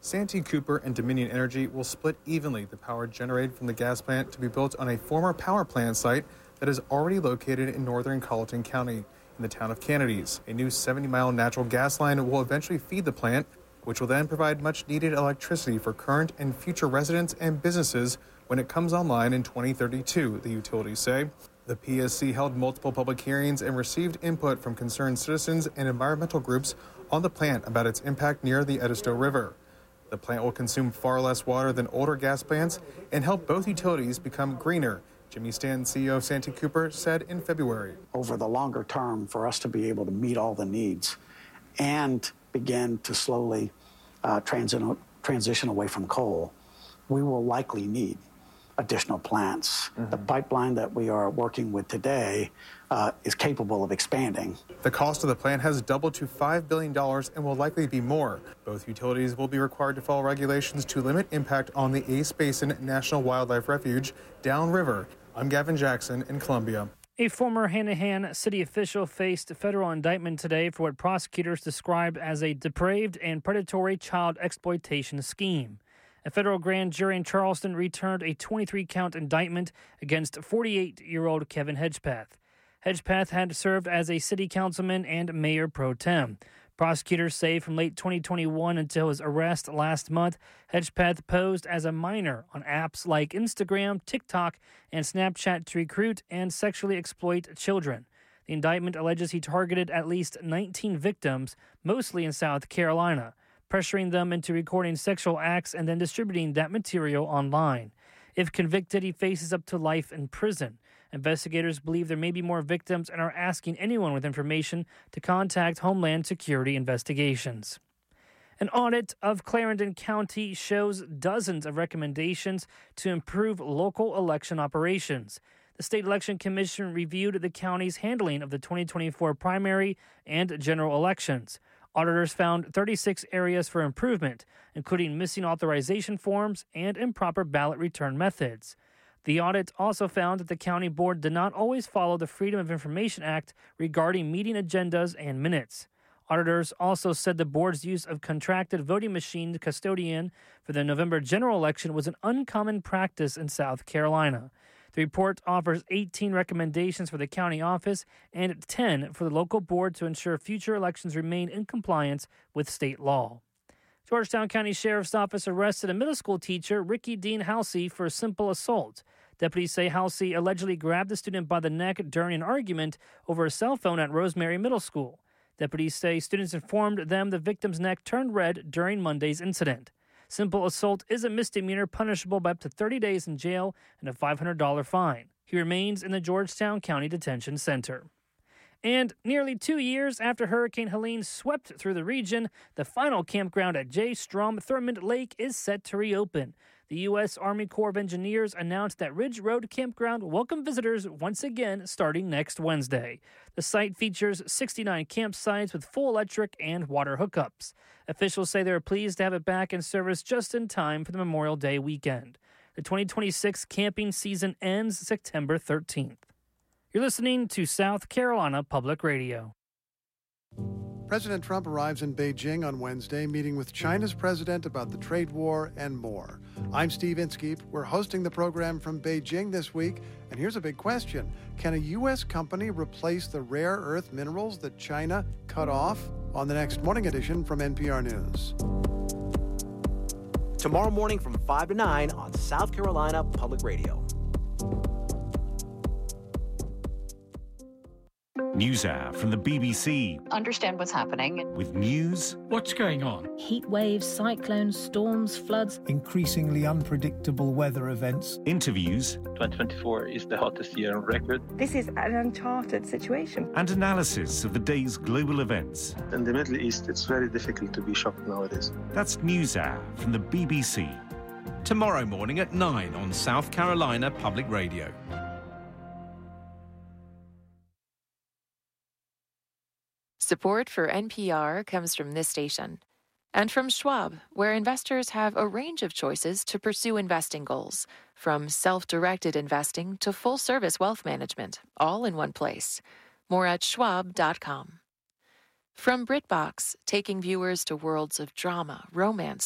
Santee Cooper and Dominion Energy will split evenly the power generated from the gas plant to be built on a former power plant site that is already located in northern Colleton County in the town of Canadas. A new 70-mile natural gas line will eventually feed the plant, which will then provide much-needed electricity for current and future residents and businesses when it comes online in 2032, the utilities say. The PSC held multiple public hearings and received input from concerned citizens and environmental groups on the plant about its impact near the Edisto River. The plant will consume far less water than older gas plants and help both utilities become greener. Jimmy Stanton, CEO of Santee Cooper, said in February. Over the longer term, for us to be able to meet all the needs and begin to slowly transition away from coal, we will likely need additional plants. The pipeline that we are working with today is capable of expanding. The cost of the plant has doubled to $5 billion and will likely be more. Both utilities will be required to follow regulations to limit impact on the Ace Basin National Wildlife Refuge downriver. I'm Gavin Jackson in Columbia. A former Hanahan city official faced federal indictment today for what prosecutors described as a depraved and predatory child exploitation scheme. A federal grand jury in Charleston returned a 23-count indictment against 48-year-old Kevin Hedgepeth. Hedgepeth had served as a city councilman and mayor pro tem. Prosecutors say from late 2021 until his arrest last month, Hedgepeth posed as a minor on apps like Instagram, TikTok, and Snapchat to recruit and sexually exploit children. The indictment alleges he targeted at least 19 victims, mostly in South Carolina, pressuring them into recording sexual acts and then distributing that material online. If convicted, he faces up to life in prison. Investigators believe there may be more victims and are asking anyone with information to contact Homeland Security investigations. An audit of Clarendon County shows dozens of recommendations to improve local election operations. The State Election Commission reviewed the county's handling of the 2024 primary and general elections. Auditors found 36 areas for improvement, including missing authorization forms and improper ballot return methods. The audit also found that the county board did not always follow the Freedom of Information Act regarding meeting agendas and minutes. Auditors also said the board's use of contracted voting machine custodian for the November general election was an uncommon practice in South Carolina. The report offers 18 recommendations for the county office and 10 for the local board to ensure future elections remain in compliance with state law. Georgetown County Sheriff's Office arrested a middle school teacher, Ricky Dean Halsey, for simple assault. Deputies say Halsey allegedly grabbed the student by the neck during an argument over a cell phone at Rosemary Middle School. Deputies say students informed them the victim's neck turned red during Monday's incident. Simple assault is a misdemeanor punishable by up to 30 days in jail and a $500 fine. He remains in the Georgetown County Detention Center. And nearly 2 years after Hurricane Helene swept through the region, the final campground at J. Strom Thurmond Lake is set to reopen. The U.S. Army Corps of Engineers announced that Ridge Road Campground will welcome visitors once again starting next Wednesday. The site features 69 campsites with full electric and water hookups. Officials say they are pleased to have it back in service just in time for the Memorial Day weekend. The 2026 camping season ends September 13th. You're listening to South Carolina Public Radio. President Trump arrives in Beijing on Wednesday, meeting with China's president about the trade war and more. I'm Steve Inskeep. We're hosting the program from Beijing this week, and here's a big question. Can a U.S. company replace the rare earth minerals that China cut off? On the next Morning Edition from NPR News. Tomorrow morning from 5 to 9 on South Carolina Public Radio. NewsHour from the BBC. Understand what's happening. With news. What's going on? Heat waves, cyclones, storms, floods. Increasingly unpredictable weather events. Interviews. 2024 is the hottest year on record. This is an uncharted situation. And analysis of the day's global events. In the Middle East, it's very difficult to be shocked nowadays. That's NewsHour from the BBC. Tomorrow morning at 9 on South Carolina Public Radio. Support for NPR comes from this station and from Schwab, where investors have a range of choices to pursue investing goals, from self-directed investing to full-service wealth management, all in one place. More at schwab.com. From BritBox, taking viewers to worlds of drama, romance,